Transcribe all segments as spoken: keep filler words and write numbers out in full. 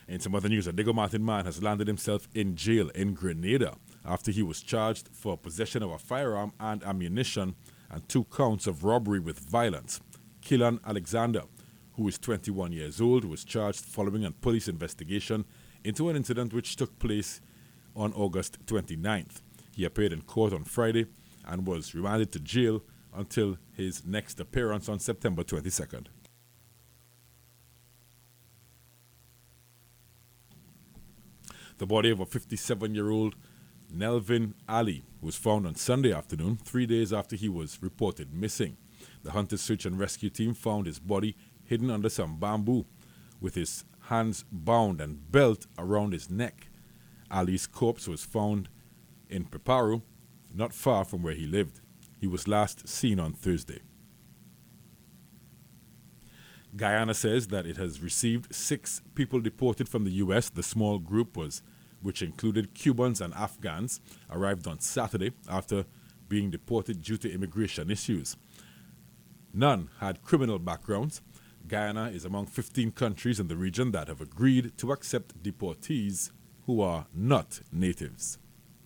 In some other news, a Diego Martin man has landed himself in jail in Grenada after he was charged for possession of a firearm and ammunition and two counts of robbery with violence. Killan Alexander, who is twenty-one years old, was charged following a police investigation into an incident which took place on August twenty-ninth. He appeared in court on Friday and was remanded to jail until his next appearance on September twenty-second. The body of a fifty-seven-year-old Nelvin Ali was found on Sunday afternoon, three days after he was reported missing. The Hunter Search and Rescue Team found his body hidden under some bamboo, with his hands bound and belt around his neck. Ali's corpse was found in Peparu, not far from where he lived. He was last seen on Thursday. Guyana says that it has received six people deported from the U S. The small group was, which included Cubans and Afghans, arrived on Saturday after being deported due to immigration issues. None had criminal backgrounds. Guyana is among fifteen countries in the region that have agreed to accept deportees who are not natives.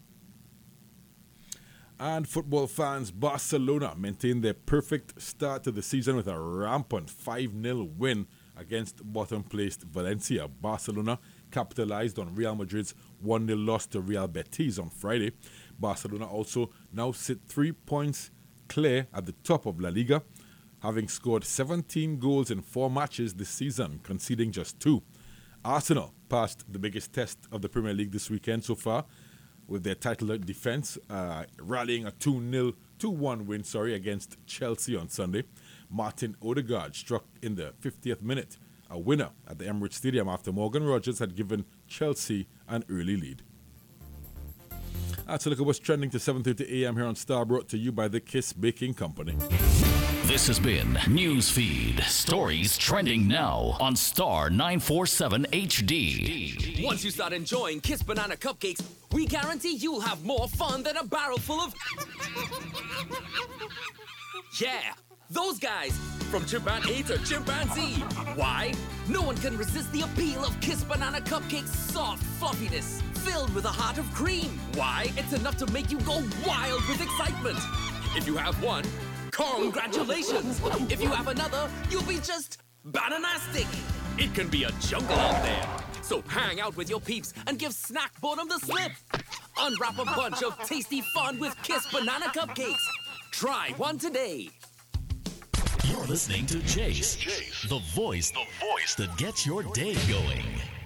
And football fans, Barcelona maintained their perfect start to the season with a rampant five nil win against bottom-placed Valencia. Barcelona capitalized on Real Madrid's one nil loss to Real Betis on Friday. Barcelona also now sit three points clear at the top of La Liga, having scored seventeen goals in four matches this season, conceding just two. Arsenal passed the biggest test of the Premier League this weekend so far, with their title defense uh, rallying a two nil, two one win sorry, against Chelsea on Sunday. Martin Odegaard struck in the fiftieth minute, a winner at the Emirates Stadium after Morgan Rogers had given Chelsea an early lead. That's a look at what's trending to seven thirty a.m. here on Star, brought to you by the Kiss Baking Company. This has been Newsfeed. Stories trending now on Star nine forty-seven H D. Once you start enjoying Kiss Banana Cupcakes, we guarantee you'll have more fun than a barrel full of... Yeah, those guys, from chimpanzee to chimpanzee. Why? No one can resist the appeal of Kiss Banana Cupcakes' soft fluffiness, filled with a heart of cream. Why? It's enough to make you go wild with excitement. If you have one, congratulations. If you have another, you'll be just bananastic. It can be a jungle out there. So hang out with your peeps and give Snack Boredom the slip. Unwrap a bunch of tasty fun with Kiss Banana Cupcakes. Try one today. You're listening to Jace, the voice, the voice that gets your day going.